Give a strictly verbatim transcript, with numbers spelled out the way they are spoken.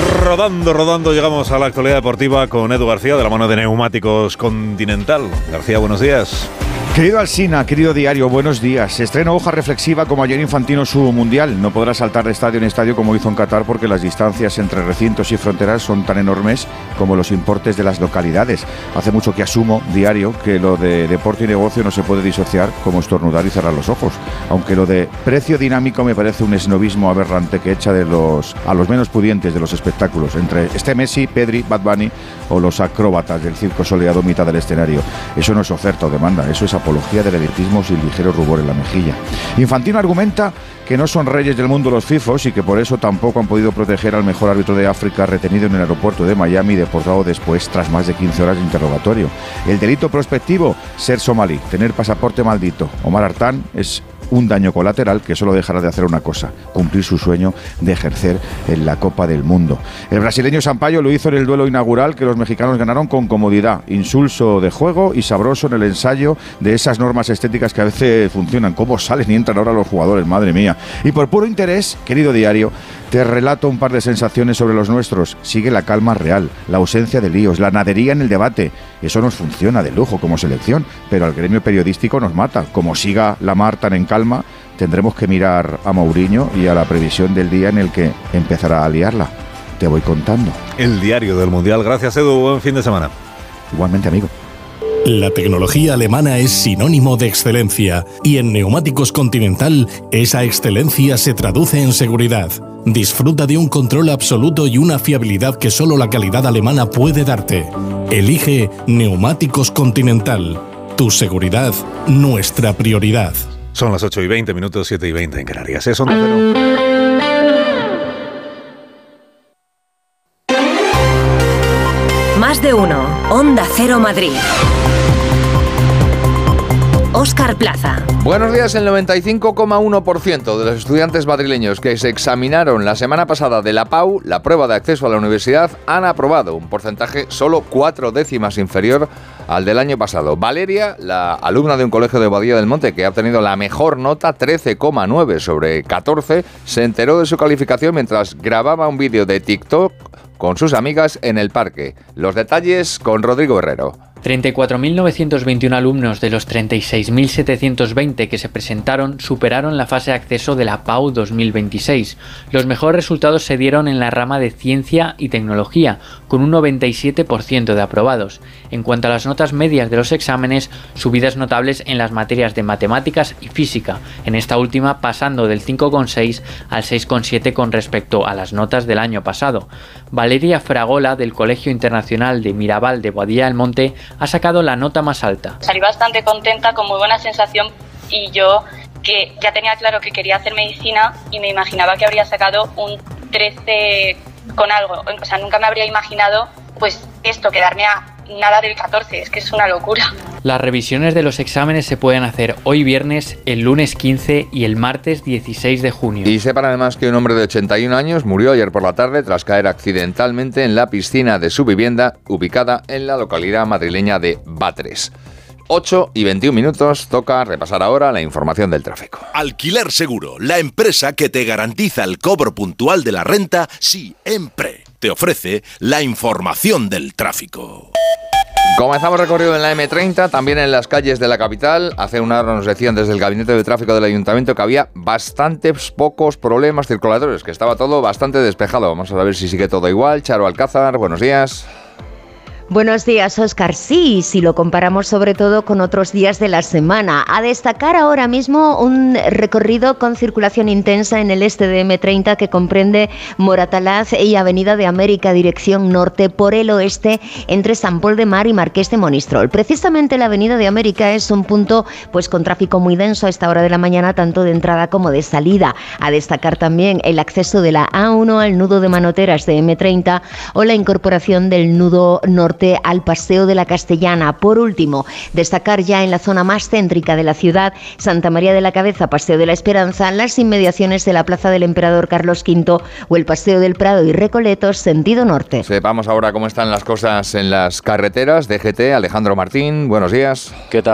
Rodando, rodando, llegamos a la actualidad deportiva con Edu García, de la mano de Neumáticos Continental. García, buenos días. Querido Alsina, querido diario, buenos días. Estreno hoja reflexiva como ayer Infantino su mundial. No podrá saltar de estadio en estadio como hizo en Qatar porque las distancias entre recintos y fronteras son tan enormes como los importes de las localidades. Hace mucho que asumo, diario, que lo de deporte y negocio no se puede disociar como estornudar y cerrar los ojos. Aunque lo de precio dinámico me parece un esnovismo aberrante que echa de los a los menos pudientes de los espectáculos, entre este Messi, Pedri, Bad Bunny o los acróbatas del circo soleado mitad del escenario. Eso no es oferta o demanda, eso es apología del elitismo sin ligero rubor en la mejilla. Infantino argumenta que no son reyes del mundo los fifos y que por eso tampoco han podido proteger al mejor árbitro de África retenido en el aeropuerto de Miami y deportado después tras más de quince horas de interrogatorio. El delito prospectivo, ser somalí, tener pasaporte maldito. Omar Artán es un daño colateral que solo dejará de hacer una cosa, cumplir su sueño de ejercer en la Copa del Mundo. El brasileño Sampaio lo hizo en el duelo inaugural que los mexicanos ganaron con comodidad, insulso de juego y sabroso en el ensayo de esas normas estéticas que a veces funcionan. ¿Cómo salen y entran ahora los jugadores? Madre mía. Y por puro interés, querido diario, te relato un par de sensaciones sobre los nuestros. Sigue la calma real, la ausencia de líos, la nadería en el debate. Eso nos funciona de lujo como selección, pero al gremio periodístico nos mata. Como siga la mar tan en calma, tendremos que mirar a Mourinho y a la previsión del día en el que empezará a liarla. Te voy contando. El diario del Mundial. Gracias, Edu. Buen fin de semana. Igualmente, amigo. La tecnología alemana es sinónimo de excelencia y en Neumáticos Continental esa excelencia se traduce en seguridad. Disfruta de un control absoluto y una fiabilidad que solo la calidad alemana puede darte. Elige Neumáticos Continental. Tu seguridad, nuestra prioridad. Son las ocho y veinte minutos, siete y veinte en Canarias. Es Onda Cero. Más de uno. Onda Cero Madrid. Óscar Plaza. Buenos días. El noventa y cinco coma uno por ciento de los estudiantes madrileños que se examinaron la semana pasada de la P A U, la prueba de acceso a la universidad, han aprobado, un porcentaje solo cuatro décimas inferior al del año pasado. Valeria, la alumna de un colegio de Boadilla del Monte que ha obtenido la mejor nota, trece coma nueve sobre catorce, se enteró de su calificación mientras grababa un vídeo de TikTok con sus amigas en el parque. Los detalles con Rodrigo Herrero. treinta y cuatro mil novecientos veintiuno alumnos de los treinta y seis mil setecientos veinte que se presentaron superaron la fase de acceso de la P A U dos mil veintiséis. Los mejores resultados se dieron en la rama de Ciencia y Tecnología, con un noventa y siete por ciento de aprobados. En cuanto a las notas medias de los exámenes, subidas notables en las materias de Matemáticas y Física, en esta última pasando del cinco coma seis al seis coma siete con respecto a las notas del año pasado. Valeria Fragola, del Colegio Internacional de Mirabal de Boadilla del Monte, ha sacado la nota más alta. Salí bastante contenta, con muy buena sensación, y yo que ya tenía claro que quería hacer medicina y me imaginaba que habría sacado un trece con algo. O sea, nunca me habría imaginado pues esto, quedarme a nada del catorce, es que es una locura. Las revisiones de los exámenes se pueden hacer hoy viernes, el lunes quince y el martes dieciséis de junio. Y sepan además que un hombre de ochenta y un años murió ayer por la tarde tras caer accidentalmente en la piscina de su vivienda ubicada en la localidad madrileña de Batres. ocho y veintiún minutos, toca repasar ahora la información del tráfico. Alquiler Seguro, la empresa que te garantiza el cobro puntual de la renta siempre. Te ofrece la información del tráfico. Comenzamos recorrido en la eme treinta, también en las calles de la capital. Hace una hora nos decían desde el Gabinete de Tráfico del Ayuntamiento que había bastantes pocos problemas circuladores, que estaba todo bastante despejado. Vamos a ver si sigue todo igual. Charo Alcázar, buenos días. Buenos días, Óscar. Sí, si lo comparamos sobre todo con otros días de la semana. A destacar ahora mismo un recorrido con circulación intensa en el este de eme treinta que comprende Moratalaz y Avenida de América, dirección norte, por el oeste, entre San Pol de Mar y Marqués de Monistrol. Precisamente la Avenida de América es un punto pues con tráfico muy denso a esta hora de la mañana, tanto de entrada como de salida. A destacar también el acceso de la A uno al nudo de Manoteras de eme treinta o la incorporación del nudo norte al Paseo de la Castellana. Por último, destacar ya en la zona más céntrica de la ciudad, Santa María de la Cabeza, Paseo de la Esperanza, las inmediaciones de la Plaza del Emperador Carlos quinto o el Paseo del Prado y Recoletos, sentido norte. Sepamos ahora cómo están las cosas en las carreteras. D G T, Alejandro Martín, buenos días. ¿Qué tal?